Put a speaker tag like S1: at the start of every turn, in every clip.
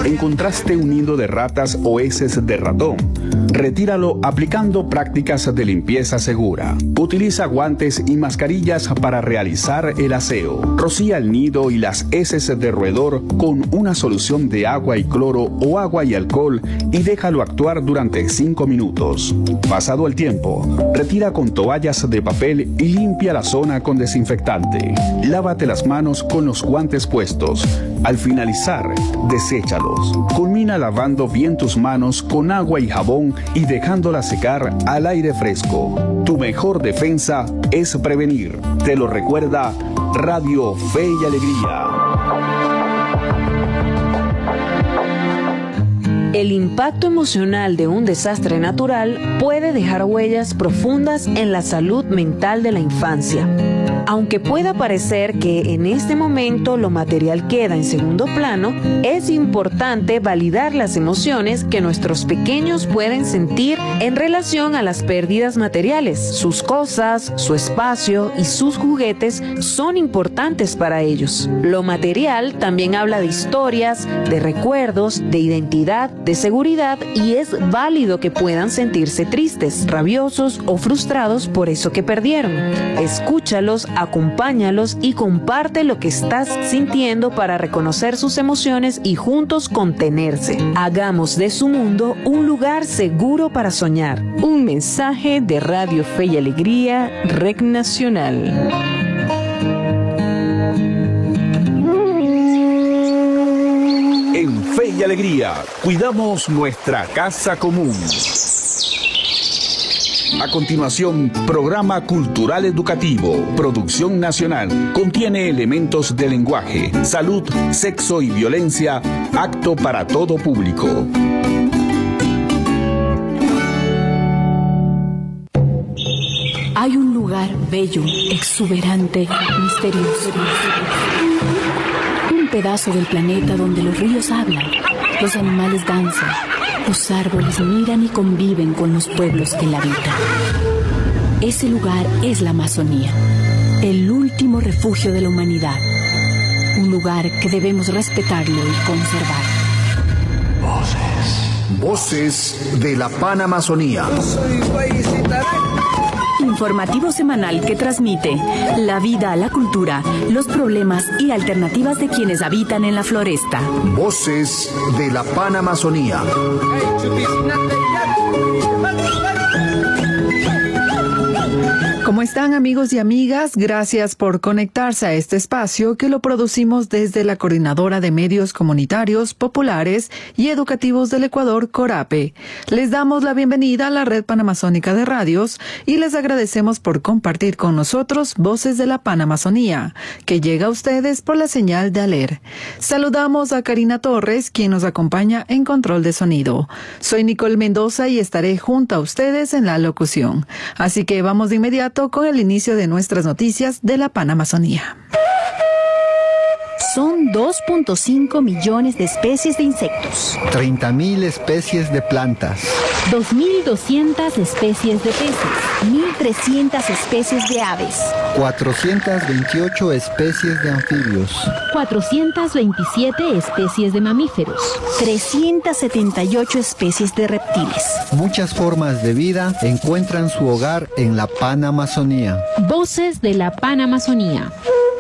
S1: ¿Encontraste un nido de ratas o heces de ratón? Retíralo aplicando prácticas de limpieza segura. Utiliza guantes y mascarillas para realizar el aseo. Rocía el nido y las heces de roedor con una solución de agua y cloro o agua y alcohol y déjalo actuar durante 5 minutos. Pasado el tiempo, retira con toallas de papel y limpia la zona con desinfectante. Lávate las manos con los guantes puestos. Al finalizar, deséchalos. Culmina lavando bien tus manos con agua y jabón y dejándolas secar al aire fresco. Tu mejor defensa es prevenir. Te lo recuerda Radio Fe y Alegría.
S2: El impacto emocional de un desastre natural puede dejar huellas profundas en la salud mental de la infancia. Aunque pueda parecer que en este momento lo material queda en segundo plano, es importante validar las emociones que nuestros pequeños pueden sentir en relación a las pérdidas materiales. Sus cosas, su espacio y sus juguetes son importantes para ellos. Lo material también habla de historias, de recuerdos, de identidad, de seguridad, y es válido que puedan sentirse tristes, rabiosos o frustrados por eso que perdieron. Escúchalos, acompáñalos y comparte lo que estás sintiendo para reconocer sus emociones y juntos contenerse. Hagamos de su mundo un lugar seguro para soñar. Un mensaje de Radio Fe y Alegría, Rec Nacional.
S1: En Fe y Alegría, cuidamos nuestra casa común. A continuación, programa cultural educativo, producción nacional, contiene elementos de lenguaje, salud, sexo y violencia, apto para todo público.
S3: Hay un lugar bello, exuberante, misterioso. Un pedazo del planeta donde los ríos hablan, los animales danzan, los árboles miran y conviven con los pueblos que la habitan. Ese lugar es la Amazonía, el último refugio de la humanidad. Un lugar que debemos respetarlo y conservar.
S4: Voces de la Panamazonía.
S3: Informativo semanal que transmite la vida, la cultura, los problemas y alternativas de quienes habitan en la floresta.
S4: Voces de la Panamazonía.
S5: ¿Cómo están, amigos y amigas? Gracias por conectarse a este espacio que lo producimos desde la Coordinadora de Medios Comunitarios, Populares y Educativos del Ecuador, CORAPE. Les damos la bienvenida a la Red Panamazónica de Radios y les agradecemos por compartir con nosotros Voces de la Panamazonía, que llega a ustedes por la señal de ALER. Saludamos a Karina Torres, quien nos acompaña en control de sonido. Soy Nicole Mendoza y estaré junto a ustedes en la locución. Así que vamos de inmediato con el inicio de nuestras noticias de la Panamazonía.
S6: Son 2.5 millones de especies de insectos,
S7: 30.000 especies de plantas,
S6: 2.200 especies de peces, 1.300 especies de aves,
S7: 428 especies de anfibios,
S6: 427 especies de mamíferos, 378 especies de reptiles.
S7: Muchas formas de vida encuentran su hogar en la Panamazonía.
S6: Voces de la Panamazonía.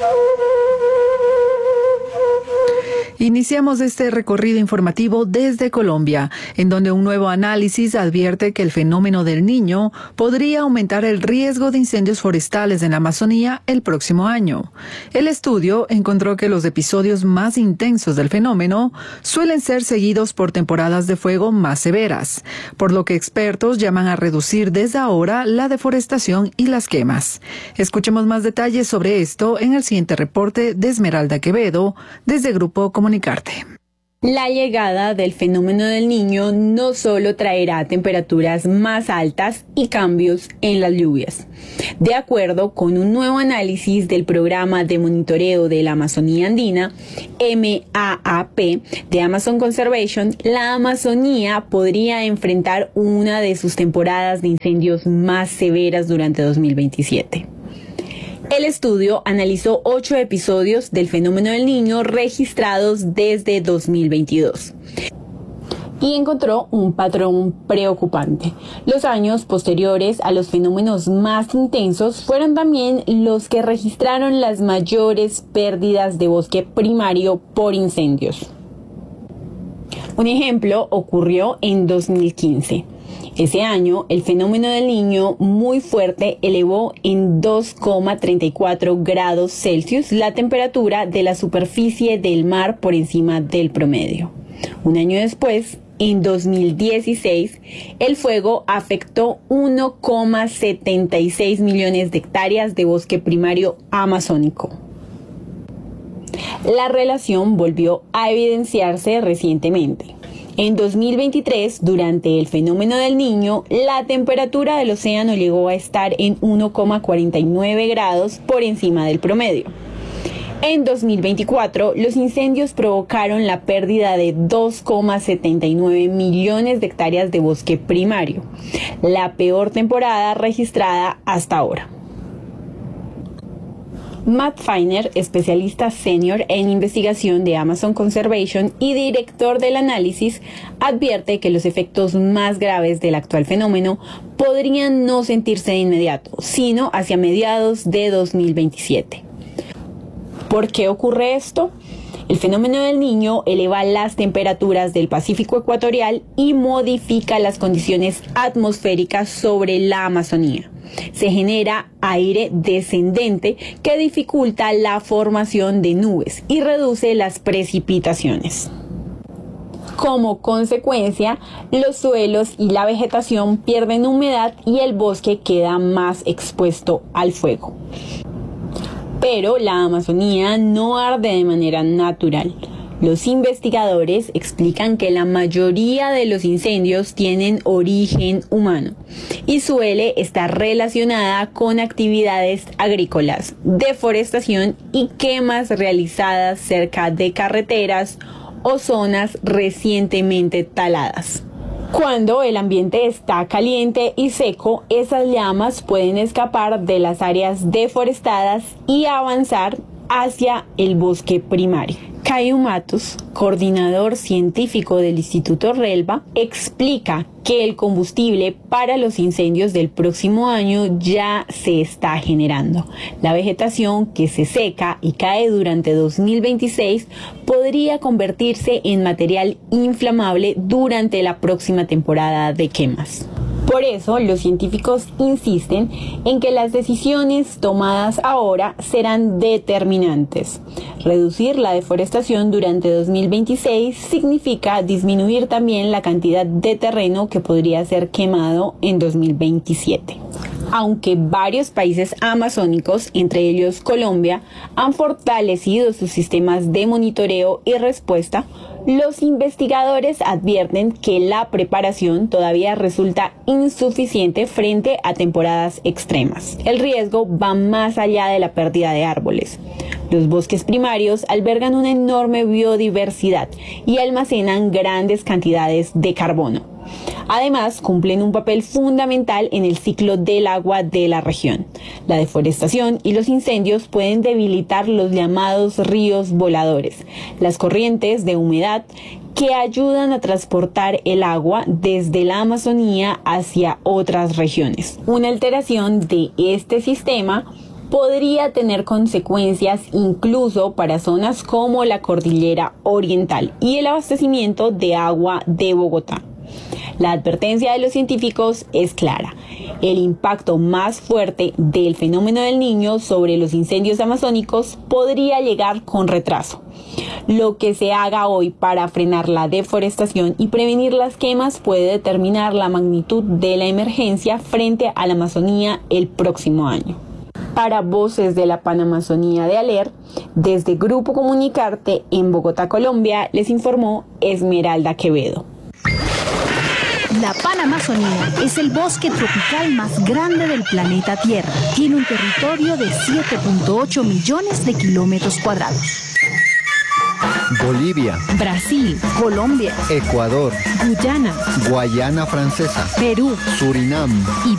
S5: Iniciamos este recorrido informativo desde Colombia, en donde un nuevo análisis advierte que el fenómeno del Niño podría aumentar el riesgo de incendios forestales en la Amazonía el próximo año. El estudio encontró que los episodios más intensos del fenómeno suelen ser seguidos por temporadas de fuego más severas, por lo que expertos llaman a reducir desde ahora la deforestación y las quemas. Escuchemos más detalles sobre esto en el siguiente reporte de Esmeralda Quevedo, desde Grupo Comunicarte.
S8: La llegada del fenómeno del Niño no solo traerá temperaturas más altas y cambios en las lluvias. De acuerdo con un nuevo análisis del Programa de Monitoreo de la Amazonía Andina, MAAP, de Amazon Conservation, la Amazonía podría enfrentar una de sus temporadas de incendios más severas durante 2027. El estudio analizó 8 episodios del fenómeno del Niño registrados desde 2022. Y encontró un patrón preocupante. Los años posteriores a los fenómenos más intensos fueron también los que registraron las mayores pérdidas de bosque primario por incendios. Un ejemplo ocurrió en 2015. Ese año, el fenómeno del Niño muy fuerte elevó en 2,34 grados Celsius la temperatura de la superficie del mar por encima del promedio. Un año después, en 2016, el fuego afectó 1,76 millones de hectáreas de bosque primario amazónico. La relación volvió a evidenciarse recientemente. En 2023, durante el fenómeno del Niño, la temperatura del océano llegó a estar en 1,49 grados por encima del promedio. En 2024, los incendios provocaron la pérdida de 2,79 millones de hectáreas de bosque primario, la peor temporada registrada hasta ahora. Matt Feiner, especialista senior en investigación de Amazon Conservation y director del análisis, advierte que los efectos más graves del actual fenómeno podrían no sentirse de inmediato, sino hacia mediados de 2027. ¿Por qué ocurre esto? El fenómeno del Niño eleva las temperaturas del Pacífico ecuatorial y modifica las condiciones atmosféricas sobre la Amazonía. Se genera aire descendente que dificulta la formación de nubes y reduce las precipitaciones. Como consecuencia, los suelos y la vegetación pierden humedad y el bosque queda más expuesto al fuego. Pero la Amazonía no arde de manera natural. Los investigadores explican que la mayoría de los incendios tienen origen humano y suele estar relacionada con actividades agrícolas, deforestación y quemas realizadas cerca de carreteras o zonas recientemente taladas. Cuando el ambiente está caliente y seco, esas llamas pueden escapar de las áreas deforestadas y avanzar hacia el bosque primario. Caio Matos, coordinador científico del Instituto Relva, explica que el combustible para los incendios del próximo año ya se está generando. La vegetación que se seca y cae durante 2026 podría convertirse en material inflamable durante la próxima temporada de quemas. Por eso, los científicos insisten en que las decisiones tomadas ahora serán determinantes. Reducir la deforestación durante 2026 significa disminuir también la cantidad de terreno que podría ser quemado en 2027. Aunque varios países amazónicos, entre ellos Colombia, han fortalecido sus sistemas de monitoreo y respuesta, los investigadores advierten que la preparación todavía resulta insuficiente frente a temporadas extremas. El riesgo va más allá de la pérdida de árboles. Los bosques primarios albergan una enorme biodiversidad y almacenan grandes cantidades de carbono. Además, cumplen un papel fundamental en el ciclo del agua de la región. La deforestación y los incendios pueden debilitar los llamados ríos voladores, las corrientes de humedad que ayudan a transportar el agua desde la Amazonía hacia otras regiones. Una alteración de este sistema podría tener consecuencias incluso para zonas como la Cordillera Oriental y el abastecimiento de agua de Bogotá. La advertencia de los científicos es clara. El impacto más fuerte del fenómeno del Niño sobre los incendios amazónicos podría llegar con retraso. Lo que se haga hoy para frenar la deforestación y prevenir las quemas puede determinar la magnitud de la emergencia frente a la Amazonía el próximo año. Para Voces de la Panamazonía de ALER, desde Grupo Comunicarte en Bogotá, Colombia, les informó Esmeralda Quevedo.
S6: La Panamazonía es el bosque tropical más grande del planeta Tierra. Tiene un territorio de 7.8 millones de kilómetros cuadrados.
S7: Bolivia,
S3: Brasil,
S6: Colombia,
S7: Ecuador,
S3: Guyana,
S7: Guayana Francesa,
S3: Perú
S7: Surinam
S3: y